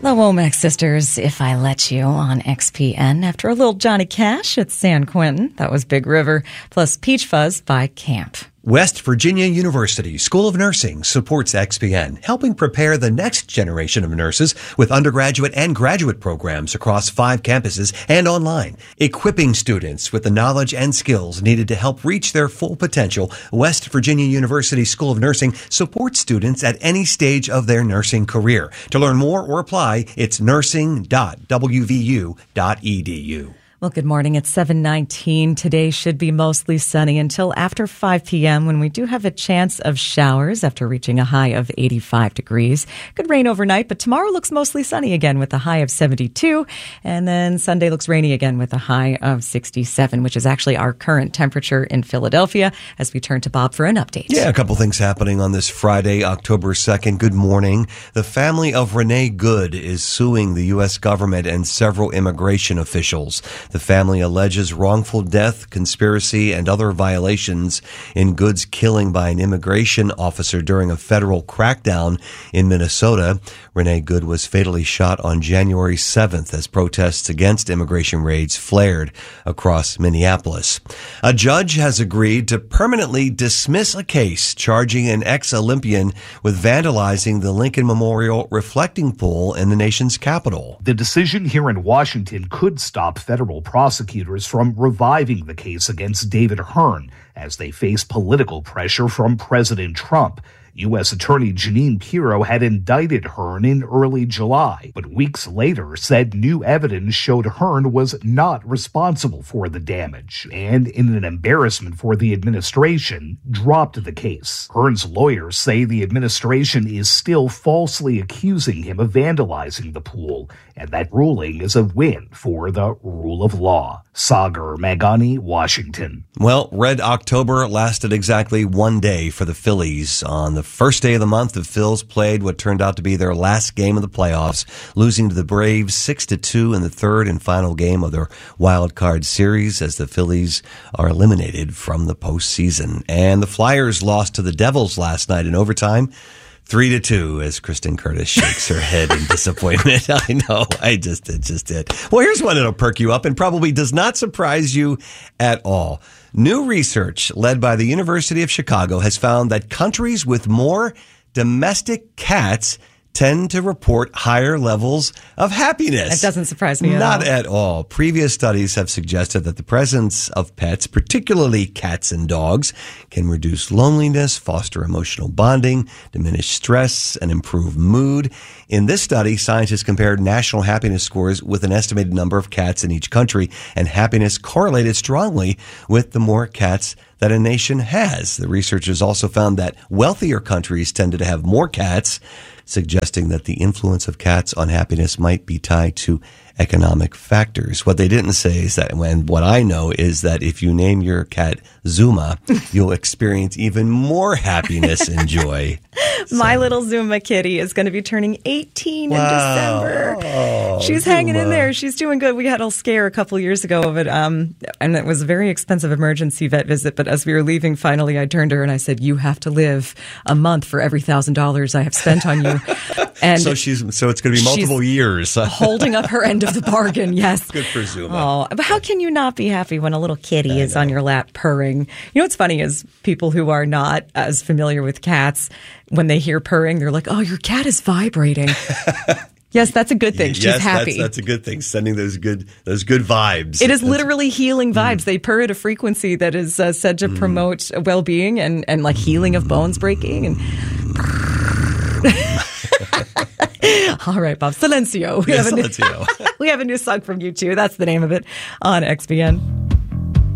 The Womack Sisters, If I Let You, on XPN. After a little Johnny Cash at San Quentin, that was Big River, plus Peach Fuzz by Camp. West Virginia University School of Nursing supports XPN, helping prepare the next generation of nurses with undergraduate and graduate programs across 5 campuses and online. Equipping students with the knowledge and skills needed to help reach their full potential, West Virginia University School of Nursing supports students at any stage of their nursing career. To learn more or apply, it's nursing.wvu.edu. Well, good morning. It's 7:19. Today should be mostly sunny until after 5 p.m. when we do have a chance of showers after reaching a high of 85 degrees. Could rain overnight, but tomorrow looks mostly sunny again with a high of 72. And then Sunday looks rainy again with a high of 67, which is actually our current temperature in Philadelphia, as we turn to Bob for an update. Yeah, a couple things happening on this Friday, October 2nd. Good morning. The family of Renee Good is suing the U.S. government and several immigration officials. The family alleges wrongful death, conspiracy, and other violations in Good's killing by an immigration officer during a federal crackdown in Minnesota. Renee Good was fatally shot on January 7th as protests against immigration raids flared across Minneapolis. A judge has agreed to permanently dismiss a case charging an ex-Olympian with vandalizing the Lincoln Memorial reflecting pool in the nation's capital. The decision here in Washington could stop federal prosecutors from reviving the case against David Hearn as they face political pressure from President Trump. U.S. Attorney Jeanine Pirro had indicted Hearn in early July, but weeks later said new evidence showed Hearn was not responsible for the damage, and in an embarrassment for the administration, dropped the case. Hearn's lawyers say the administration is still falsely accusing him of vandalizing the pool, and that ruling is a win for the rule of law. Sagar Magani, Washington. Well, Red October lasted exactly 1 day for the Phillies. On the first day of the month, the Phils played what turned out to be their last game of the playoffs, losing to the Braves 6-2 in the third and final game of their wild card series as the Phillies are eliminated from the postseason. And the Flyers lost to the Devils last night in overtime, 3-2, as Kristen Curtis shakes her head in disappointment. I know, it just did. Well, here's one that'll perk you up and probably does not surprise you at all. New research led by the University of Chicago has found that countries with more domestic cats tend to report higher levels of happiness. That doesn't surprise me at all. Not at all. Previous studies have suggested that the presence of pets, particularly cats and dogs, can reduce loneliness, foster emotional bonding, diminish stress, and improve mood. In this study, scientists compared national happiness scores with an estimated number of cats in each country, and happiness correlated strongly with the more cats that a nation has. The researchers also found that wealthier countries tended to have more cats, suggesting that the influence of cats on happiness might be tied to economic factors. What they didn't say is that, what I know is that if you name your cat Zuma, you'll experience even more happiness and joy. My little Zuma kitty is going to be turning 18 in December. Oh, she's hanging in there. She's doing good. We had a scare a couple years ago of it, and it was a very expensive emergency vet visit. But as we were leaving, finally, I turned to her and I said, "You have to live a month for every $1,000 I have spent on you." And so it's going to be multiple years. Holding up her end of the bargain, yes. Good for Zuma. Oh, but how can you not be happy when a little kitty is on your lap purring? You know what's funny is people who are not as familiar with cats, when they hear purring, they're like, "Oh, your cat is vibrating." Yes, that's a good thing. She's happy. That's a good thing. Sending those good vibes. It is literally healing vibes. They purr at a frequency that is said to promote well-being and like healing of bones breaking. And all right, Bob. Silencio. We have a new song from U2. That's the name of it on XPN.